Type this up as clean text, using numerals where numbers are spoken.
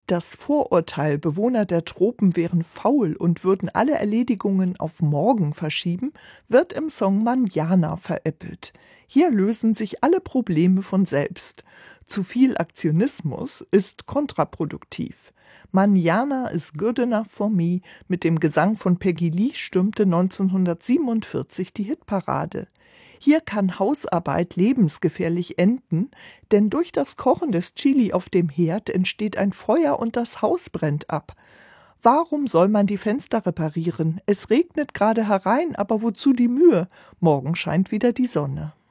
Das Vorurteil, Bewohner der Tropen wären faul und würden alle Erledigungen auf morgen verschieben, wird im Song Manana veräppelt. Hier lösen sich alle Probleme von selbst. Zu viel Aktionismus ist kontraproduktiv. Manana is good enough for me mit dem Gesang von Peggy Lee stürmte 1947 die Hitparade. Hier kann Hausarbeit lebensgefährlich enden, denn durch das Kochen des Chili auf dem Herd entsteht ein Feuer und das Haus brennt ab. Warum soll man die Fenster reparieren? Es regnet gerade herein, aber wozu die Mühe? Morgen scheint wieder die Sonne.